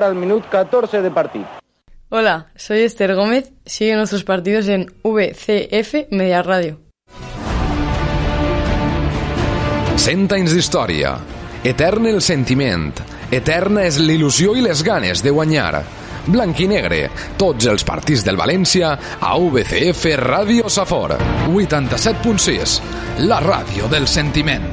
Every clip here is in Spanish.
al minut 14 de partit. Hola, soy Esther Gómez. Sigue nuestros partidos en VCF Media Radio. 100 anys d'història. Etern el sentiment. Eterna és l'il·lusió i les ganes de guanyar. Blanc i negre, tots els partits del València a VCF Ràdio Safor 87.6, la ràdio del sentiment.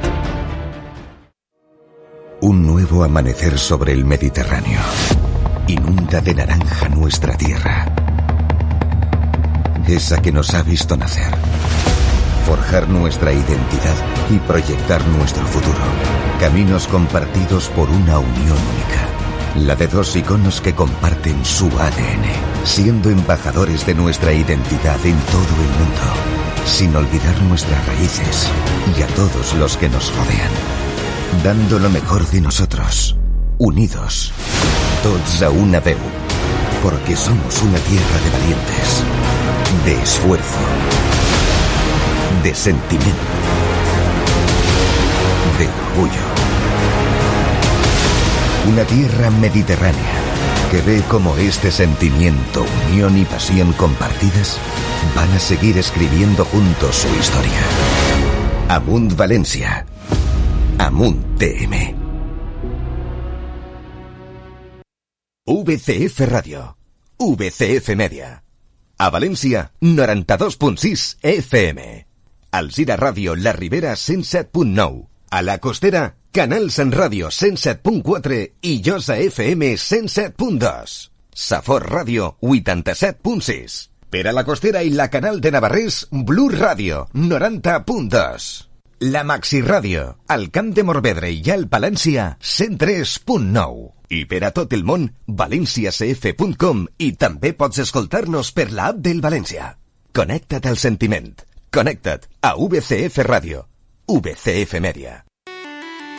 Un nuevo amanecer sobre el Mediterráneo inunda de naranja nuestra tierra, esa que nos ha visto nacer, forjar nuestra identidad y proyectar nuestro futuro. Caminos compartidos por una unión única. La de dos iconos que comparten su ADN, siendo embajadores de nuestra identidad en todo el mundo, sin olvidar nuestras raíces y a todos los que nos rodean, dando lo mejor de nosotros, unidos, tots a una veu, porque somos una tierra de valientes, de esfuerzo, de sentimiento, de orgullo. Una tierra mediterránea que ve cómo este sentimiento, unión y pasión compartidas van a seguir escribiendo juntos su historia. Amunt València. Amunt TM. VCF Ràdio. VCF Media. A València, 92.6 FM. Alzira Ràdio La Ribera, 107.9. A la Costera, Canal Sant Ràdio 107.4 i Josa FM 107.2. Safor Ràdio 87.6. Per a la Costera i la Canal de Navarrés, Blue Ràdio 90.2. La Maxi Ràdio, al Camp de Morvedre i al Palància 103.9. I per a tot el món, valenciacf.com, i també pots escoltar-nos per l'app del València. Connecta't al sentiment. Connecta't a VCF Ràdio. VCF Media.